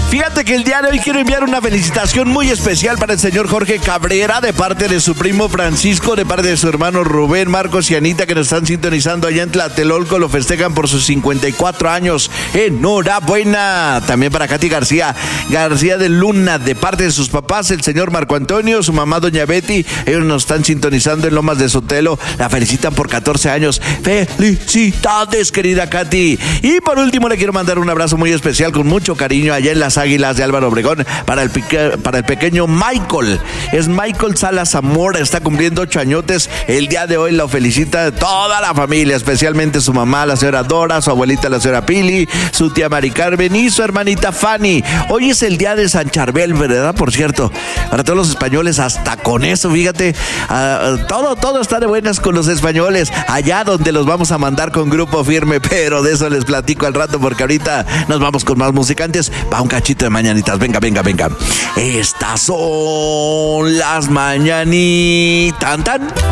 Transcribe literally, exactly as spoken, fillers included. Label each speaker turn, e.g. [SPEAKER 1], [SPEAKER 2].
[SPEAKER 1] Fíjate que el día de hoy quiero enviar una felicitación muy especial para el señor Jorge Cabrera, de parte de su primo Francisco, de parte de su hermano Rubén, Marcos y Anita, que nos están sintonizando allá en Tlatelolco. Lo festejan por sus cincuenta y cuatro años. Enhorabuena. También para Katy García, García de Luna, de parte de sus papás, el señor Marco Antonio, su mamá doña Betty. Ellos nos están sintonizando en Lomas de Sotelo. La felicitan por catorce años. Felicidades, querida Katy. Y por último, le quiero mandar un abrazo muy especial con mucho cariño allá en las Águilas de Álvaro Obregón para el, pique, para el pequeño Michael. Es Michael Salas Zamora, está cumpliendo ocho añotes. El día de hoy lo felicita toda la familia, especialmente su mamá, la señora Dora, su abuelita, la señora Pili, su tía Mari Carmen y su hermanita Fanny. Hoy es el día de San Charbel, ¿verdad? Por cierto, para todos los españoles, hasta con eso, fíjate, uh, todo, todo está de buenas con los españoles, allá donde los vamos a mandar con Grupo Firme, pero de eso les platico al rato, porque ahorita nos vamos con más musicantes. Va un cachito de mañanitas, venga, venga, venga. Estas son las mañanitas. ¿Tan, tan?